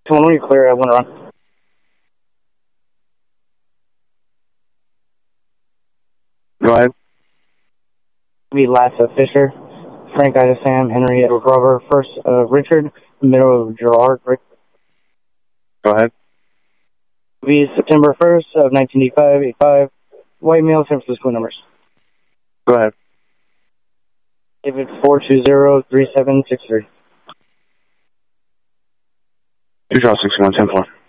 Come on, when you're clear, I want to run. Go ahead. Be last of Fisher, Frank Ida Sam, Henry Edward Robert, first of Richard, middle of Gerard. Go ahead. Be September 1st of 1985, 85, white male, San Francisco numbers. Go ahead. David 420-3763. 261, 10-4.